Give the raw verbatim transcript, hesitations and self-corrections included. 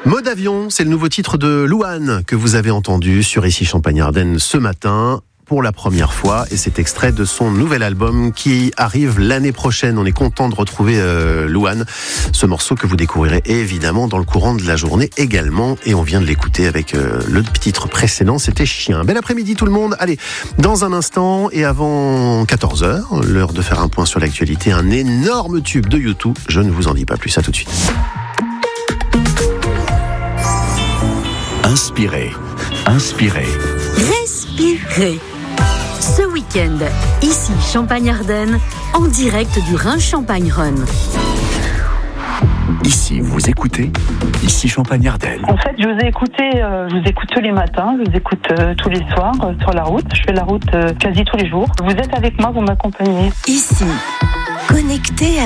Mode avion, c'est le nouveau titre de Louane que vous avez entendu sur Ici Champagne-Ardenne ce matin pour la première fois, et c'est extrait de son nouvel album qui arrive l'année prochaine. On est content de retrouver euh, Louane, ce morceau que vous découvrirez évidemment dans le courant de la journée également, et on vient de l'écouter avec euh, le titre précédent, c'était Chien. Bel après-midi tout le monde. Allez, dans un instant et avant quatorze heures, l'heure de faire un point sur l'actualité, un énorme tube de YouTube, je ne vous en dis pas plus, à tout de suite. Inspirez, inspirez. Respirez. Ce week-end, ici Champagne-Ardenne, en direct du Rhin-Champagne Run. Ici, vous écoutez Ici Champagne-Ardenne. En fait, je vous ai écouté, euh, je vous écoute tous les matins, je vous écoute euh, tous les soirs euh, sur la route. Je fais la route euh, quasi tous les jours. Vous êtes avec moi, vous m'accompagnez. Ici, connecté à